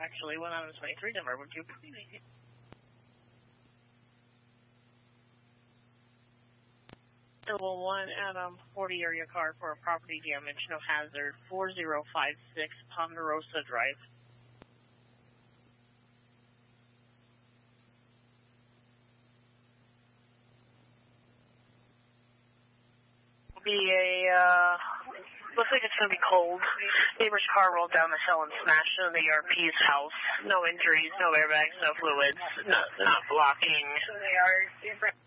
actually, 123 Denver. Would you please? Double one Adam 40 area car for a property damage, no hazard, 4056 Ponderosa Drive. Will be looks like it's going to be cold. Neighbor's car rolled down the hill and smashed into the ERP's house. No injuries, no airbags, no fluids, not blocking. So they are different.